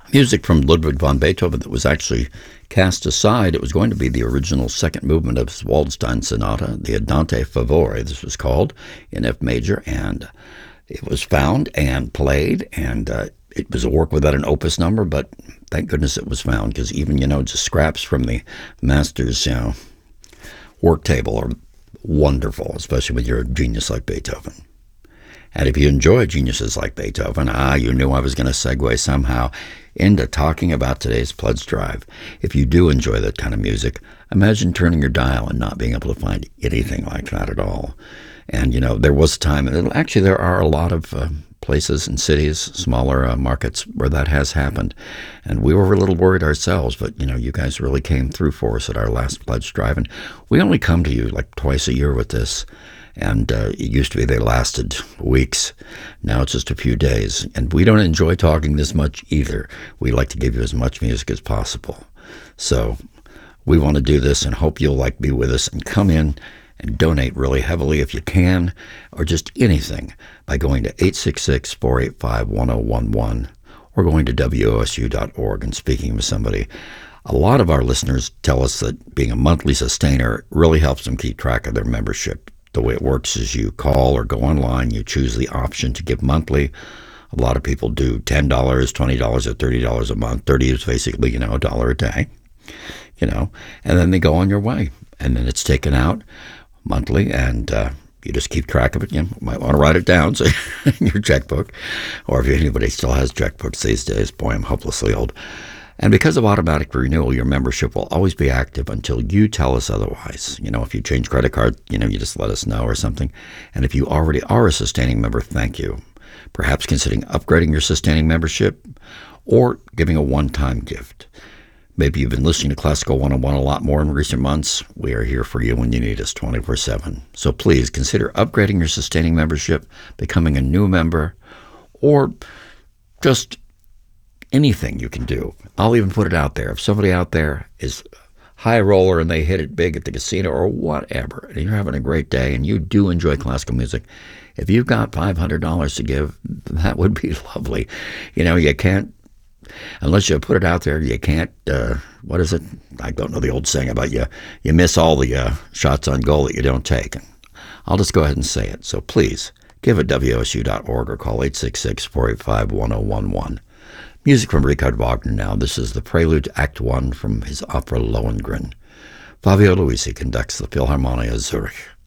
Music from Ludwig van Beethoven that was actually cast aside. It was going to be the original second movement of his Waldstein Sonata, the Andante Favore, this was called, in F major, and it was found and played, and it was a work without an opus number, but thank goodness it was found, because even, just scraps from the master's, work table are wonderful, especially when you're a genius like Beethoven. And if you enjoy geniuses like Beethoven, you knew I was going to segue somehow into talking about today's pledge drive. If you do enjoy that kind of music, imagine turning your dial and not being able to find anything like that at all. And, there was a time, and actually there are a lot of places and cities, smaller markets where that has happened. And we were a little worried ourselves, but, you guys really came through for us at our last pledge drive. And we only come to you like twice a year with this. And it used to be they lasted weeks. Now it's just a few days. And we don't enjoy talking this much either. We like to give you as much music as possible. So we want to do this and hope you'll be with us and come in and donate really heavily if you can, or just anything by going to 866-485-1011 or going to WOSU.org and speaking with somebody. A lot of our listeners tell us that being a monthly sustainer really helps them keep track of their membership. The way it works is you call or go online, you choose the option to give monthly. A lot of people do $10, $20, or $30 a month. 30 is basically, $1 a day, and then they go on your way. And then it's taken out monthly, and you just keep track of it. You might want to write it down so in your checkbook, or if anybody still has checkbooks these days, boy, I'm hopelessly old. And because of automatic renewal, your membership will always be active until you tell us otherwise. If you change credit card, you just let us know or something. And if you already are a sustaining member, thank you. Perhaps considering upgrading your sustaining membership or giving a one-time gift. Maybe you've been listening to Classical 101 a lot more in recent months. We are here for you when you need us 24/7. So please consider upgrading your sustaining membership, becoming a new member, or just anything you can do. I'll even put it out there. If somebody out there is high roller and they hit it big at the casino or whatever, and you're having a great day and you do enjoy classical music, if you've got $500 to give, that would be lovely. You can't, unless you put it out there, you can't, what is it? I don't know the old saying about you miss all the shots on goal that you don't take. I'll just go ahead and say it. So please, give at WOSU.org or call 866-485-1011. Music from Richard Wagner now. This is the prelude to Act 1 from his opera Lohengrin. Fabio Luisi conducts the Philharmonia Zurich.